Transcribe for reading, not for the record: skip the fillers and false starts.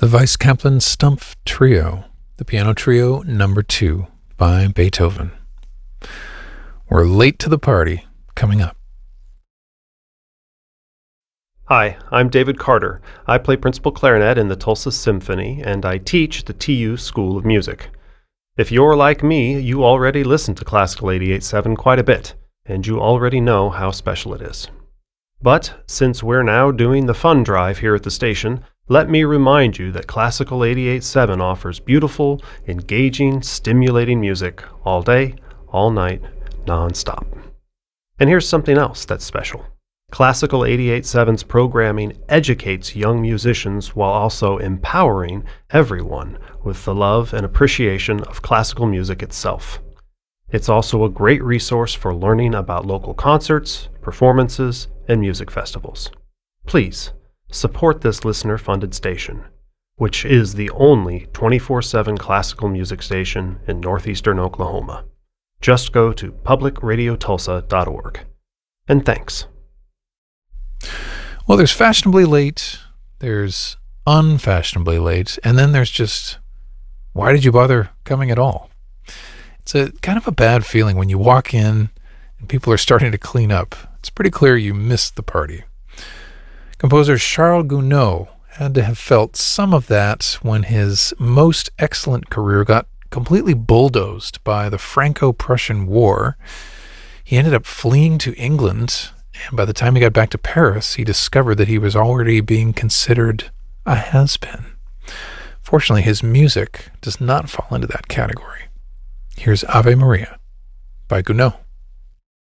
The Weiss-Kaplan Stumpf Trio, the Piano Trio No. 2 by Beethoven. We're late to the party, coming up. Hi, I'm David Carter. I play principal clarinet in the Tulsa Symphony, and I teach at the TU School of Music. If you're like me, you already listen to Classical 88.7 quite a bit, and you already know how special it is. But since we're now doing the fun drive here at the station, let me remind you that Classical 88.7 offers beautiful, engaging, stimulating music all day, all night, non-stop. And here's something else that's special. Classical 88.7's programming educates young musicians while also empowering everyone with the love and appreciation of classical music itself. It's also a great resource for learning about local concerts, performances, and music festivals. Please support this listener-funded station, which is the only 24/7 classical music station in northeastern Oklahoma. Just go to publicradiotulsa.org. And thanks. Well, there's fashionably late, there's unfashionably late, and then there's just, why did you bother coming at all? It's a kind of a bad feeling when you walk in and people are starting to clean up. It's pretty clear you missed the party. Composer Charles Gounod had to have felt some of that when his most excellent career got completely bulldozed by the Franco-Prussian War. He ended up fleeing to England, and by the time he got back to Paris, he discovered that he was already being considered a has-been. Fortunately, his music does not fall into that category. Here's Ave Maria by Gounod.